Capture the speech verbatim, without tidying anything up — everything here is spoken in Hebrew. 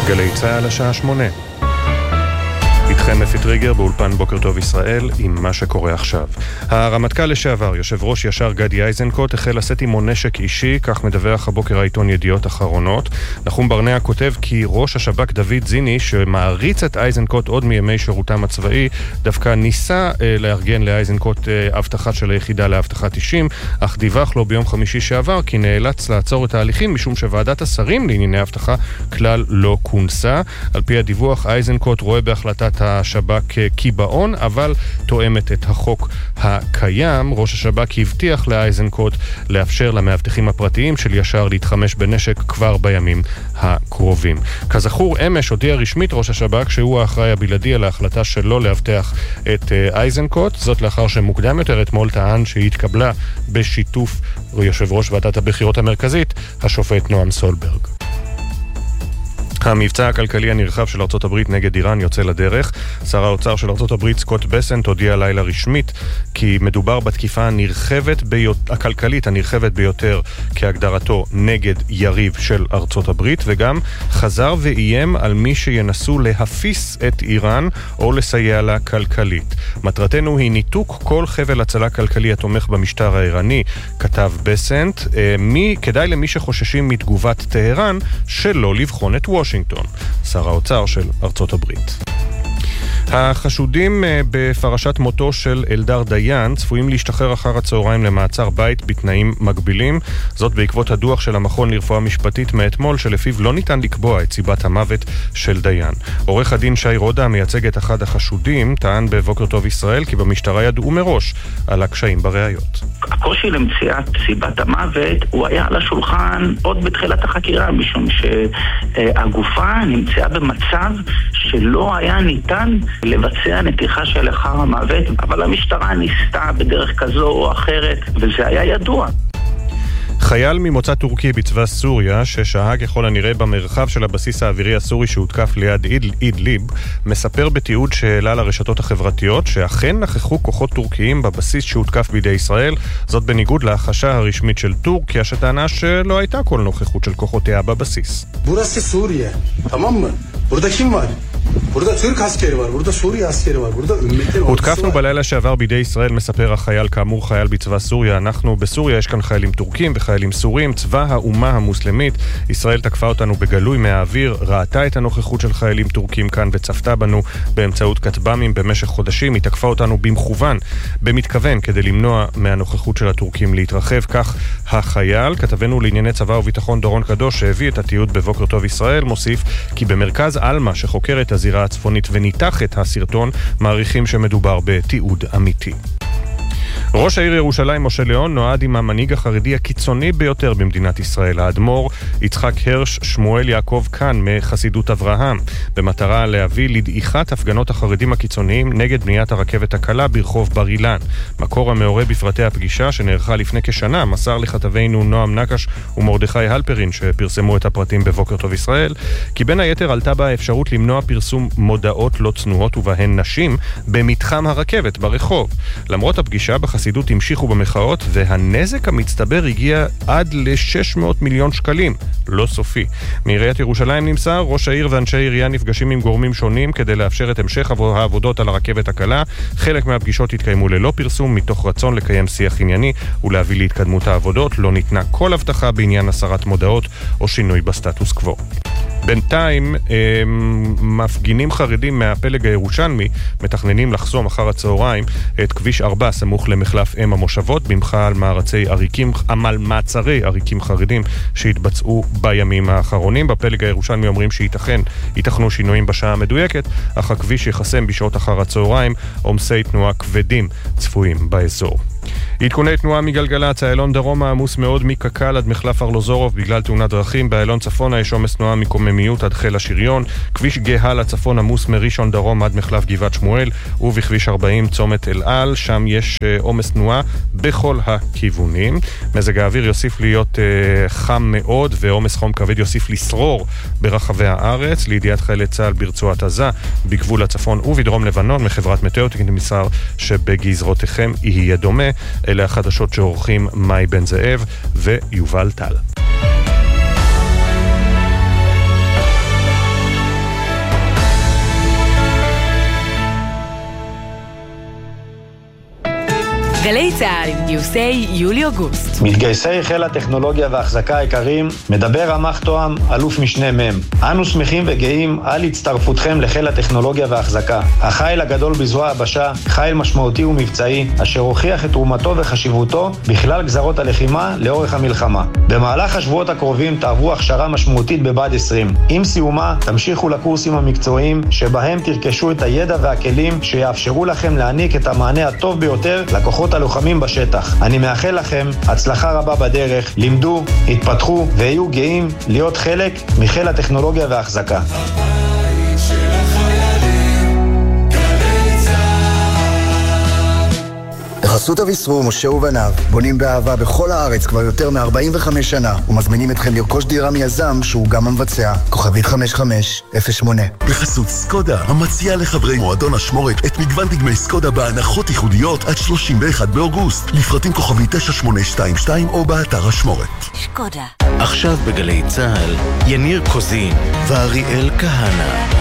גלי צהל השעה שמונה. איתכם אפי טריגר באולפן בוקר טוב ישראל עם מה שקורה עכשיו. הרמטכ"ל לשעבר, יושב ראש ישר גדי איזנקוט, החל לשאת עמו נשק אישי, כך מדווח הבוקר העיתון ידיעות אחרונות. נחום ברנע כותב כי ראש השב"כ דוד זיני, שמעריץ את איזנקוט עוד מימי שירותם הצבאי, דווקא ניסה אה, לארגן לאיזנקוט אה, הבטחה של היחידה להבטחת אישים, אך דיווח לו ביום חמישי שעבר כי נאלץ לעצור את ההליכים משום שוועדת השרים לענייני הבטחה כלל לא כונסה. על פי הדיווח, איזנקוט רואה בהחלטת השב"כ קיבעון, אבל תואמת את החוק הקיים. ראש השב"כ הבטיח לאיזנקוט לאפשר למאבטחים הפרטיים של ישר להתחמש בנשק כבר בימים הקרובים. כזכור, אמש הודיע רשמית ראש השב"כ שהוא האחראי הבלעדי על ההחלטה שלו להבטח את איזנקוט, זאת לאחר שמוקדם יותר אתמול טען שהיא התקבלה בשיתוף יושב ראש ועדת הבחירות המרכזית, השופט נועם סולברג. המבצע הכלכלי הנרחב של ארצות הברית נגד איראן יוצא לדרך. שר האוצר של ארצות הברית סקוט בסנט הודיע לילה רשמית כי מדובר בתקיפה הנרחבת ביות... הכלכלית הנרחבת ביותר כהגדרתו נגד יריב של ארצות הברית, וגם חזר ואיים על מי שינסו להפיס את איראן או לסייע לה כלכלית. מטרתנו היא ניתוק כל חבל הצלה כלכלי התומך במשטר האיראני, כתב בסנט. מי כדאי למי שחוששים מתגובת טהרן שלא לבחון את וושינגטון. שר האוצר של ארצות הברית. החשודים בפרשת מותו של אלדר דיין צפויים להשתחרר אחר הצהריים למעצר בית בתנאים מגבילים, זאת בעקבות הדוח של המכון לרפואה משפטית מאתמול שלפיו לא ניתן לקבוע את סיבת המוות של דיין. עורך הדין שי רודה, מייצג את אחד החשודים, טען בבוקר טוב ישראל כי במשטרה ידעו מראש על הקשיים בראיות. הקושי למציאת סיבת המוות הוא היה על השולחן עוד בתחילת החקירה, משום שהגופה נמצאה במצב שלא היה ניתן לבצע נתיחה של אחר המוות, אבל המשטרה ניסתה בדרך כזו או אחרת, וזה היה ידוע. חייל ממוצא טורקי בצבא סוריה, ששהה ככל הנראה במרחב של הבסיס האווירי הסורי שהותקף ליד אידליב, מספר בתיעוד שהעלה לרשתות החברתיות שאכן נכחו כוחות טורקיים בבסיס שהותקף בידי ישראל, זאת בניגוד להחשה הרשמית של טורקיה שטענה שלא הייתה כל נוכחות של כוחותיה בבסיס. burası Suriye, tamam mı? Burada kim var? burada Türk askeri var, burada Suriye askeri var, burada ümmetin הותקפנו בלילה שעבר בידי ישראל, מספר החייל, כאמור חייל בצבא סוריה. אנחנו בסוריה, יש כאן חיילים טורקים וחיילים סורים, צבא האומה המוסלמית. ישראל תקפה אותנו בגלוי מהאוויר, ראתה את הנוכחות של חיילים טורקים כאן וצפתה בנו באמצעות כטב"מים במשך חודשים. היא תקפה אותנו במכוון, במתכוון, כדי למנוע מהנוכחות של הטורקים להתרחב. כך החייל, כתבנו לענייני צבא וביטחון דורון קדוש, שהביא את התיעוד בבוקר טוב ישראל, מוסיף כי במרכז אלמה שחוקר את הזירה הצפונית וניתח את הסרטון, מעריכים שמדובר בתיעוד אמיתי. ראש העיר ירושלים משה ליאון נועד עם המנהיג החרדי הקיצוני ביותר במדינת ישראל, האדמו"ר יצחק הרש שמואל יעקב כאן מחסידות אברהם, במטרה להביא לדעיכת הפגנות החרדים הקיצוניים נגד בניית הרכבת הקלה ברחוב בר אילן. מקור המעורה בפרטי הפגישה שנערכה לפני כשנה מסר לכתבינו נועם נקש ומרדכי הלפרין שפרסמו את הפרטים בבוקר טוב ישראל, כי בין היתר עלתה בה האפשרות למנוע פרסום מודעות לא צנועות ובהן נשים במתחם הרכבת ברחוב. למרות הפגישה בחסידות המשיכו במחאות והנזק המצטבר הגיע עד ל-שש מאות מיליון שקלים, לא סופי. מעיריית ירושלים נמסר, ראש העיר ואנשי עירייה נפגשים עם גורמים שונים כדי לאפשר את המשך העבודות על הרכבת הקלה. חלק מהפגישות התקיימו ללא פרסום מתוך רצון לקיים שיח ענייני ולהביא להתקדמות העבודות. לא ניתנה כל הבטחה בעניין הסרת מודעות או שינוי בסטטוס קוו. בינתיים מפגינים חרדים מהפלג הירושלמי מתכננים לחסום אחר הצהריים את כביש ארבע סמוך למחלף אם המושבות במחה על מערצי עריקים, על מעצרי עריקים חרדים שהתבצעו בימים האחרונים. בפלג הירושלמי אומרים שייתכן, ייתכנו שינויים בשעה המדויקת, אך הכביש יחסם בשעות אחר הצהריים. עומסי תנועה כבדים צפויים באזור. עדכוני תנועה מגלגלצ, איילון דרומה עמוס מאוד מקקל עד מחלף ארלוזורוב בגלל תאונת דרכים. באיילון צפונה יש עומס תנועה מקוממיות עד חיל השריון. כביש גאה לצפון עמוס מראשון דרום עד מחלף גבעת שמואל, ובכביש ארבעים צומת אל על, שם יש עומס תנועה בכל הכיוונים. מזג האוויר יוסיף להיות uh, חם מאוד ועומס חום כבד יוסיף לשרור ברחבי הארץ. לידיעת חיילי צה"ל ברצועת עזה, בגבול הצפון ובדרום לבנון, מחברת מטאוטק נמסר שבגזרותיכם יהיה דומה. אלה החדשות שעורכים מאי בן זאב ויובל טל. גלי צהל עם גיוסי יולי-אוגוסט. מתגייסי חיל הטכנולוגיה וההחזקה העיקריים, מדבר רמ"ח תואם, אלוף משנה מ'. אנו שמחים וגאים על הצטרפותכם לחיל הטכנולוגיה וההחזקה. החיל הגדול בזרוע הבשה, חיל משמעותי ומבצעי, אשר הוכיח את תרומתו וחשיבותו בכלל גזרות הלחימה לאורך המלחמה. במהלך השבועות הקרובים תעברו הכשרה משמעותית בבה"ד עשרים. עם סיומה תמשיכו לקורסים המקצועיים שבהם תרכשו את הידע והכלים שיאפשרו לכם להעניק את המענה הטוב ביותר לכוחות הלוחמים בשטח. אני מאחל לכם הצלחה רבה בדרך, לימדו, התפתחו ויהיו גאים להיות חלק מחיל הטכנולוגיה וההחזקה. בחסות אביסרו, משה ובניו, בונים באהבה בכל הארץ כבר יותר מ-ארבעים וחמש שנה, ומזמינים אתכם לרכוש דירה מיזם שהוא גם המבצע. כוכבית חמש חמש אפס שמונה. בחסות סקודה, המציעה לחברי מועדון השמורת את מגוון דגמי סקודה בהנחות ייחודיות עד שלושים ואחד באוגוסט. לפרטים כוכבית תשע שמונה שתיים שתיים או באתר השמורת. שקודה. עכשיו בגלי צהל, יניר קוזין ואריאל כהנה.